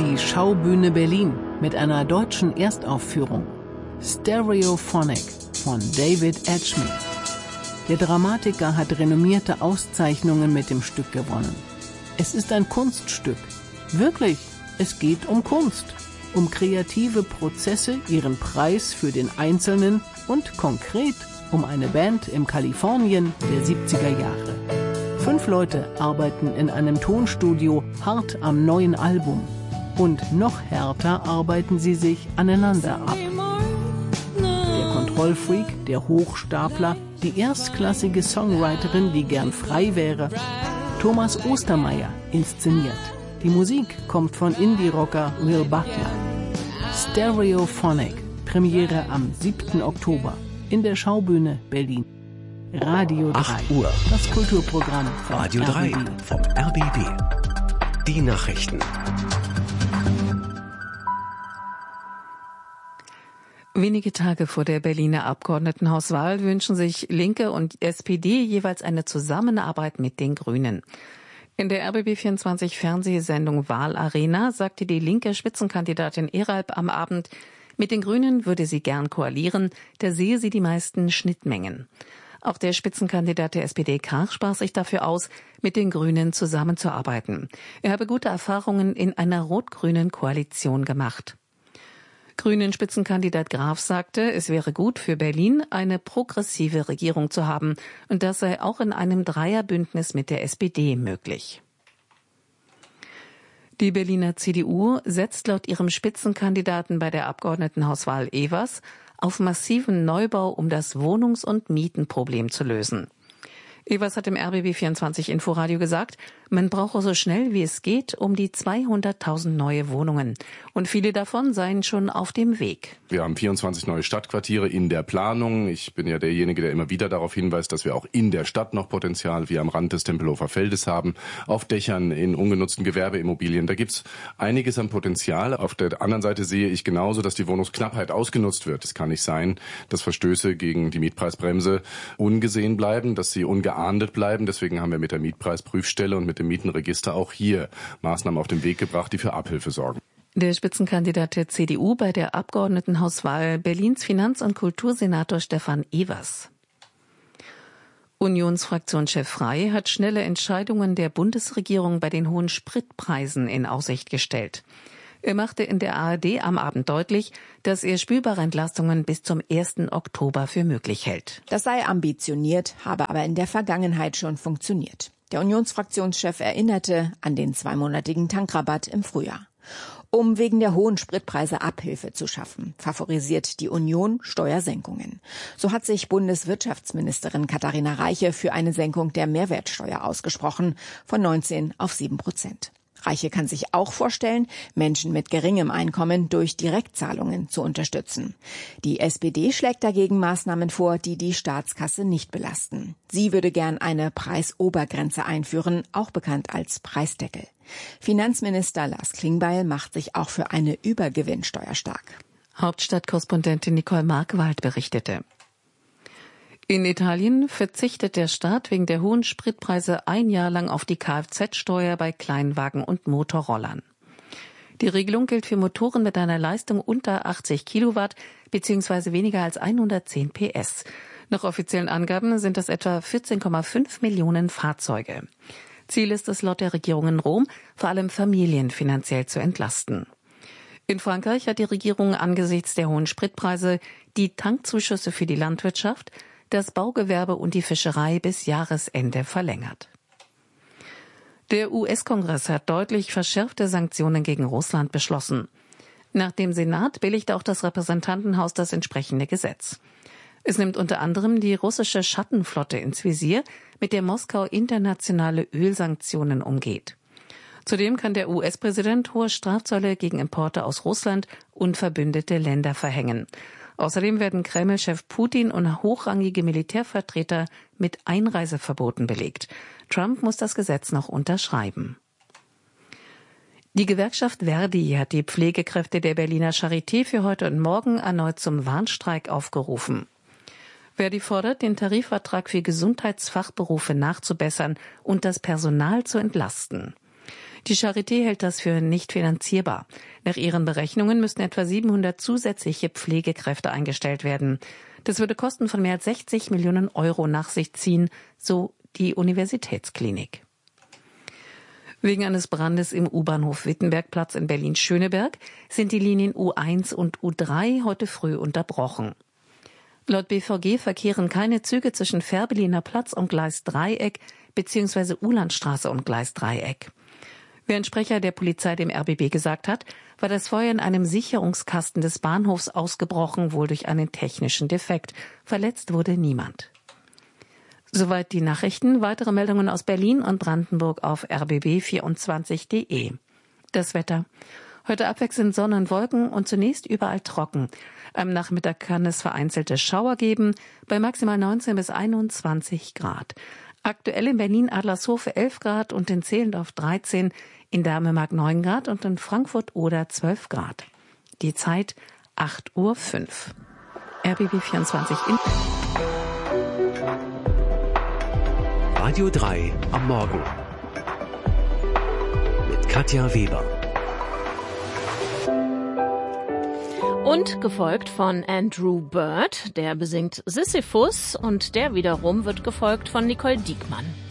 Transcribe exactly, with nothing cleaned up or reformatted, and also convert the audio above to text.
Die Schaubühne Berlin mit einer deutschen Erstaufführung. Stereophonic von David Edgemere. Der Dramatiker hat renommierte Auszeichnungen mit dem Stück gewonnen. Es ist ein Kunststück. Wirklich, es geht um Kunst. Um kreative Prozesse, ihren Preis für den Einzelnen und konkret um eine Band im Kalifornien der siebziger Jahre. Fünf Leute arbeiten in einem Tonstudio hart am neuen Album. Und noch härter arbeiten sie sich aneinander ab. Der Kontrollfreak, der Hochstapler, die erstklassige Songwriterin, die gern frei wäre. Thomas Ostermeier inszeniert. Die Musik kommt von Indie-Rocker Will Butler. Stereophonic, Premiere am siebten Oktober in der Schaubühne Berlin. Radio drei, acht Uhr. Das Kulturprogramm von Radio drei vom R B B. Die Nachrichten. Wenige Tage vor der Berliner Abgeordnetenhauswahl wünschen sich Linke und S P D jeweils eine Zusammenarbeit mit den Grünen. In der R B B vierundzwanzig Fernsehsendung Wahlarena sagte die linke Spitzenkandidatin Eralb am Abend, mit den Grünen würde sie gern koalieren, da sehe sie die meisten Schnittmengen. Auch der Spitzenkandidat der S P D Krach sprach sich dafür aus, mit den Grünen zusammenzuarbeiten. Er habe gute Erfahrungen in einer rot-grünen Koalition gemacht. Grünen-Spitzenkandidat Graf sagte, es wäre gut für Berlin, eine progressive Regierung zu haben. Und das sei auch in einem Dreierbündnis mit der S P D möglich. Die Berliner C D U setzt laut ihrem Spitzenkandidaten bei der Abgeordnetenhauswahl Evers auf massiven Neubau, um das Wohnungs- und Mietenproblem zu lösen. Evers hat im R B B vierundzwanzig Inforadio gesagt, man brauche so schnell wie es geht um die zweihunderttausend neue Wohnungen. Und viele davon seien schon auf dem Weg. Wir haben vierundzwanzig neue Stadtquartiere in der Planung. Ich bin ja derjenige, der immer wieder darauf hinweist, dass wir auch in der Stadt noch Potenzial wie am Rand des Tempelhofer Feldes haben, auf Dächern, in ungenutzten Gewerbeimmobilien. Da gibt's einiges an Potenzial. Auf der anderen Seite sehe ich genauso, dass die Wohnungsknappheit ausgenutzt wird. Es kann nicht sein, dass Verstöße gegen die Mietpreisbremse ungesehen bleiben, dass sie ungeahndet bleiben. Deswegen haben wir mit der Mietpreisprüfstelle und mit dem Mietenregister auch hier Maßnahmen auf den Weg gebracht, die für Abhilfe sorgen. Der Spitzenkandidat der C D U bei der Abgeordnetenhauswahl Berlins Finanz- und Kultursenator Stefan Evers. Unionsfraktionschef Frey hat schnelle Entscheidungen der Bundesregierung bei den hohen Spritpreisen in Aussicht gestellt. Er machte in der A R D am Abend deutlich, dass er spürbare Entlastungen bis zum ersten Oktober für möglich hält. Das sei ambitioniert, habe aber in der Vergangenheit schon funktioniert. Der Unionsfraktionschef erinnerte an den zweimonatigen Tankrabatt im Frühjahr. Um wegen der hohen Spritpreise Abhilfe zu schaffen, favorisiert die Union Steuersenkungen. So hat sich Bundeswirtschaftsministerin Katharina Reiche für eine Senkung der Mehrwertsteuer ausgesprochen, von neunzehn auf sieben Prozent. Reiche kann sich auch vorstellen, Menschen mit geringem Einkommen durch Direktzahlungen zu unterstützen. Die S P D schlägt dagegen Maßnahmen vor, die die Staatskasse nicht belasten. Sie würde gern eine Preisobergrenze einführen, auch bekannt als Preisdeckel. Finanzminister Lars Klingbeil macht sich auch für eine Übergewinnsteuer stark. Hauptstadtkorrespondentin Nicole Markwald berichtete. In Italien verzichtet der Staat wegen der hohen Spritpreise ein Jahr lang auf die Kfz-Steuer bei Kleinwagen und Motorrollern. Die Regelung gilt für Motoren mit einer Leistung unter achtzig Kilowatt bzw. weniger als hundertzehn P S. Nach offiziellen Angaben sind das etwa vierzehn Komma fünf Millionen Fahrzeuge. Ziel ist es laut der Regierung in Rom, vor allem Familien finanziell zu entlasten. In Frankreich hat die Regierung angesichts der hohen Spritpreise die Tankzuschüsse für die Landwirtschaft, das Baugewerbe und die Fischerei bis Jahresende verlängert. Der U S-Kongress hat deutlich verschärfte Sanktionen gegen Russland beschlossen. Nach dem Senat billigt auch das Repräsentantenhaus das entsprechende Gesetz. Es nimmt unter anderem die russische Schattenflotte ins Visier, mit der Moskau internationale Ölsanktionen umgeht. Zudem kann der U S-Präsident hohe Strafzölle gegen Importe aus Russland und verbündete Länder verhängen. Außerdem werden Kreml-Chef Putin und hochrangige Militärvertreter mit Einreiseverboten belegt. Trump muss das Gesetz noch unterschreiben. Die Gewerkschaft Verdi hat die Pflegekräfte der Berliner Charité für heute und morgen erneut zum Warnstreik aufgerufen. Verdi fordert, den Tarifvertrag für Gesundheitsfachberufe nachzubessern und das Personal zu entlasten. Die Charité hält das für nicht finanzierbar. Nach ihren Berechnungen müssten etwa siebenhundert zusätzliche Pflegekräfte eingestellt werden. Das würde Kosten von mehr als sechzig Millionen Euro nach sich ziehen, so die Universitätsklinik. Wegen eines Brandes im U-Bahnhof Wittenbergplatz in Berlin-Schöneberg sind die Linien U eins und U drei heute früh unterbrochen. Laut B V G verkehren keine Züge zwischen Fährberliner Platz und Gleis Dreieck bzw. Uhlandstraße und Gleis Dreieck. Wie ein Sprecher der Polizei dem R B B gesagt hat, war das Feuer in einem Sicherungskasten des Bahnhofs ausgebrochen, wohl durch einen technischen Defekt. Verletzt wurde niemand. Soweit die Nachrichten. Weitere Meldungen aus Berlin und Brandenburg auf r b b vierundzwanzig punkt de. Das Wetter. Heute abwechselnd Sonne und Wolken und zunächst überall trocken. Am Nachmittag kann es vereinzelte Schauer geben, bei maximal neunzehn bis einundzwanzig Grad. Aktuell in Berlin-Adlershof elf Grad und in Zehlendorf dreizehn, in Dänemark neun Grad und in Frankfurt oder zwölf Grad. Die Zeit acht Uhr fünf. R B B vierundzwanzig in Radio drei am Morgen mit Katja Weber. Und gefolgt von Andrew Bird, der besingt Sisyphus, und der wiederum wird gefolgt von Nicole Diekmann.